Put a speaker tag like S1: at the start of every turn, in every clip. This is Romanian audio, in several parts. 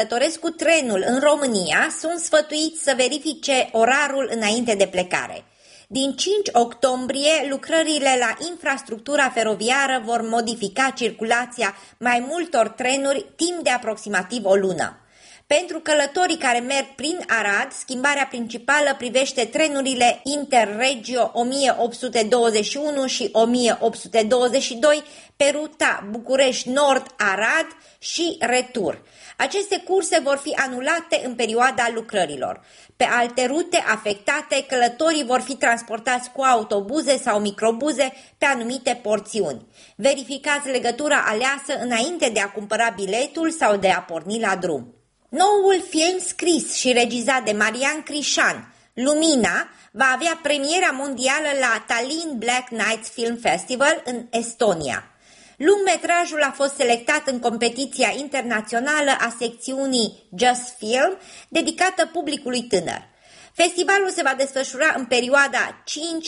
S1: călătoresc cu trenul în România sunt sfătuiți să verifice orarul înainte de plecare. Din 5 octombrie, lucrările la infrastructura feroviară vor modifica circulația mai multor trenuri timp de aproximativ o lună. Pentru călătorii care merg prin Arad, schimbarea principală privește trenurile Interregio 1821 și 1822 pe ruta București Nord-Arad și retur. Aceste curse vor fi anulate în perioada lucrărilor. Pe alte rute afectate, călătorii vor fi transportați cu autobuze sau microbuze pe anumite porțiuni. Verificați legătura aleasă înainte de a cumpăra biletul sau de a porni la drum. Noul film scris și regizat de Marian Crișan, Lumina, va avea premiera mondială la Tallinn Black Nights Film Festival în Estonia. Lungmetrajul a fost selectat în competiția internațională a secțiunii Just Film, dedicată publicului tânăr. Festivalul se va desfășura în perioada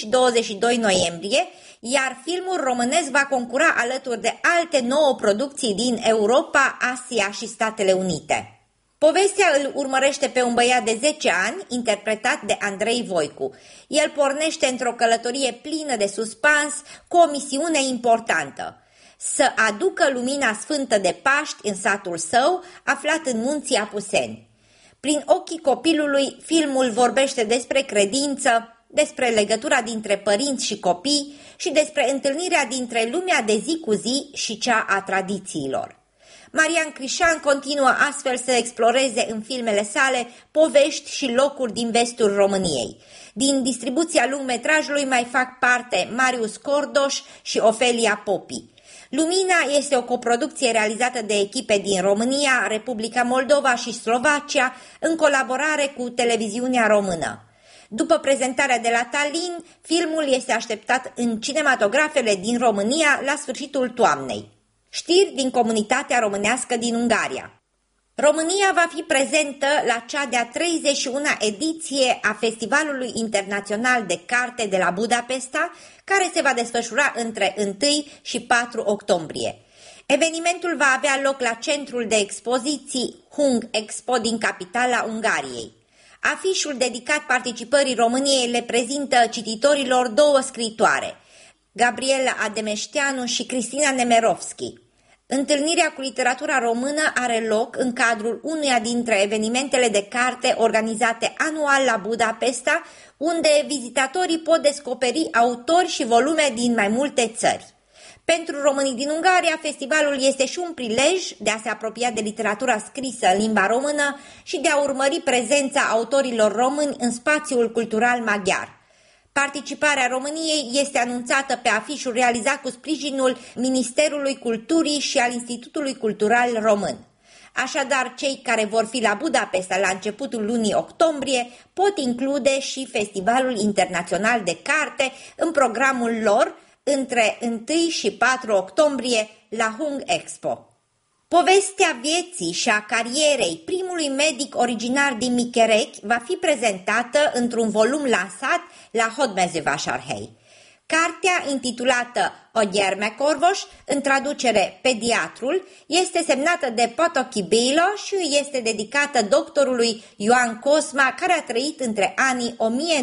S1: 5-22 noiembrie, iar filmul românesc va concura alături de alte 9 producții din Europa, Asia și Statele Unite. Povestea îl urmărește pe un băiat de 10 ani, interpretat de Andrei Voicu. El pornește într-o călătorie plină de suspans, cu o misiune importantă: să aducă lumina sfântă de Paști în satul său, aflat în munții Apuseni. Prin ochii copilului, filmul vorbește despre credință, despre legătura dintre părinți și copii și despre întâlnirea dintre lumea de zi cu zi și cea a tradițiilor. Marian Crișan continuă astfel să exploreze în filmele sale povești și locuri din vestul României. Din distribuția lungmetrajului mai fac parte Marius Cordoș și Ofelia Popi. Lumina este o coproducție realizată de echipe din România, Republica Moldova și Slovacia, în colaborare cu televiziunea română. După prezentarea de la Tallinn, filmul este așteptat în cinematografele din România la sfârșitul toamnei. Știri din comunitatea românească din Ungaria. România va fi prezentă la cea de-a 31-a ediție a Festivalului Internațional de Carte de la Budapesta, care se va desfășura între 1 și 4 octombrie. Evenimentul va avea loc la centrul de expoziții Hung Expo din capitala Ungariei. Afișul dedicat participării României le prezintă cititorilor 2 scriitoare, Gabriela Ademeșteanu și Cristina Nemerovski. Întâlnirea cu literatura română are loc în cadrul unuia dintre evenimentele de carte organizate anual la Budapesta, unde vizitatorii pot descoperi autori și volume din mai multe țări. Pentru românii din Ungaria, festivalul este și un prilej de a se apropia de literatura scrisă în limba română și de a urmări prezența autorilor români în spațiul cultural maghiar. Participarea României este anunțată pe afișul realizat cu sprijinul Ministerului Culturii și al Institutului Cultural Român. Așadar, cei care vor fi la Budapesta la începutul lunii octombrie pot include și Festivalul Internațional de Carte în programul lor între 1 și 4 octombrie la Hung Expo. Povestea vieții și a carierei primului medic originar din Micherechi va fi prezentată într-un volum lansat la Hódmezővásárhely. Cartea, intitulată O gyermekorvos, în traducere Pediatrul, este semnată de Potoki Béla și este dedicată doctorului Ioan Cosma, care a trăit între anii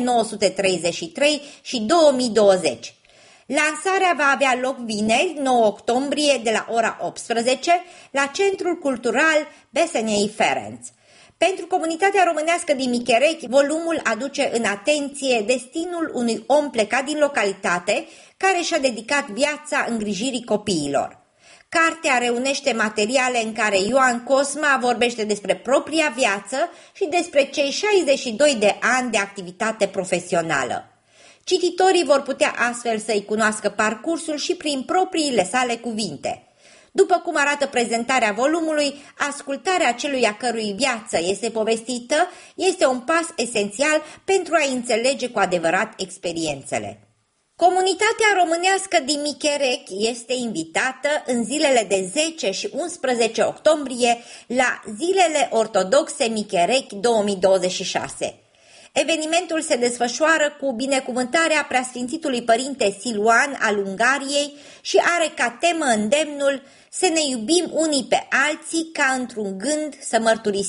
S1: 1933 și 2020. Lansarea va avea loc vineri, 9 octombrie, de la ora 18, la Centrul Cultural Besenyei Ferenc. Pentru comunitatea românească din Micherechi, volumul aduce în atenție destinul unui om plecat din localitate, care și-a dedicat viața îngrijirii copiilor. Cartea reunește materiale în care Ioan Cosma vorbește despre propria viață și despre cei 62 de ani de activitate profesională. Cititorii vor putea astfel să-i cunoască parcursul și prin propriile sale cuvinte. După cum arată prezentarea volumului, ascultarea celui a cărui viață este povestită este un pas esențial pentru a înțelege cu adevărat experiențele. Comunitatea românească din Micherechi este invitată în zilele de 10 și 11 octombrie la Zilele Ortodoxe Micherechi 2026. Evenimentul se desfășoară cu binecuvântarea Preasfințitului Părinte Siluan al Ungariei și are ca temă îndemnul să ne iubim unii pe alții ca într-un gând să mărturisim